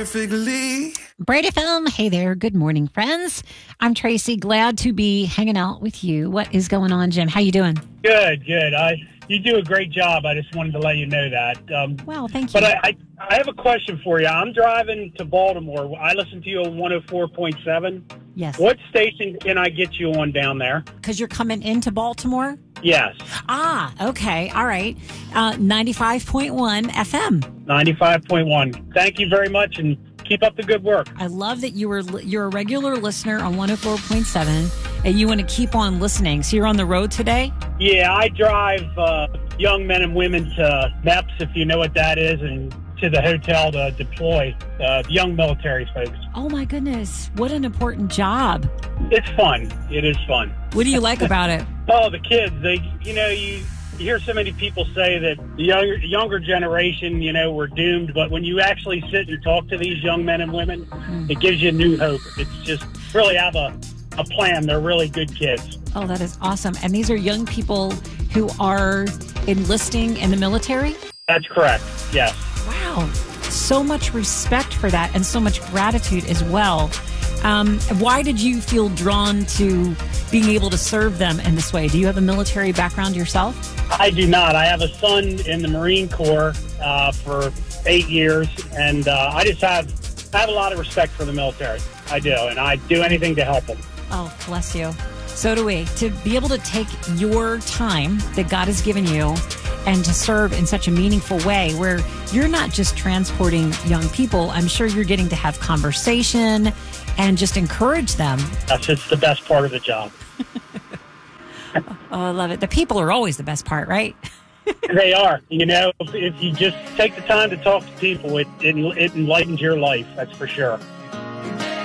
perfectly. Bright FM. Hey there. Good morning, friends. I'm Tracy. Glad to be hanging out with you. What is going on, Jim? How you doing? Good. You do a great job. I just wanted to let you know that. Well, thank you. But I have a question for you. I'm driving to Baltimore. I listen to you on 104.7. Yes. What station can I get you on down there? Because you're coming into Baltimore? Yes. Okay. All right. 95.1 FM. 95.1. Thank you very much, and keep up the good work. I love that you're a regular listener on 104.7, and you want to keep on listening. So you're on the road today? Yeah, I drive young men and women to MEPS, if you know what that is, and to the hotel to deploy young military folks. Oh, my goodness. What an important job. It's fun. It is fun. What do you like about it? Oh, the kids. You hear so many people say that the younger generation, we're doomed. But when you actually sit and talk to these young men and women, it gives you new hope. It's just really have a plan. They're really good kids. Oh, that is awesome. And these are young people who are enlisting in the military? That's correct. Yes. Wow. So much respect for that and so much gratitude as well. Why did you feel drawn to being able to serve them in this way? Do you have a military background yourself? I do not. I have a son in the Marine Corps for 8 years, and I have a lot of respect for the military. I do, and I do anything to help them. Oh, bless you. So do we. To be able to take your time that God has given you and to serve in such a meaningful way where you're not just transporting young people, I'm sure you're getting to have conversation and just encourage them. It's the best part of the job. Oh, I love it. The people are always the best part, right? They are. If you just take the time to talk to people, it enlightens your life. That's for sure.